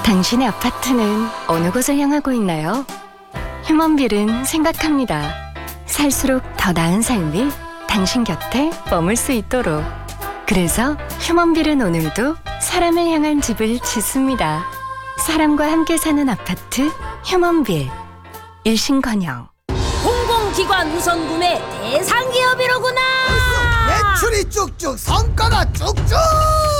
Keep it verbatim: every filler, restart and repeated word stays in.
당신의 아파트는 어느 곳을 향하고 있나요? 휴먼빌은 생각합니다. 살수록 더 나은 삶이 당신 곁에 머물 수 있도록. 그래서 휴먼빌은 오늘도 사람을 향한 집을 짓습니다. 사람과 함께 사는 아파트 휴먼빌. 일신건영. 공공기관 우선 구매 대상 기업이로구나. 매출이 쭉쭉, 성과가 쭉쭉.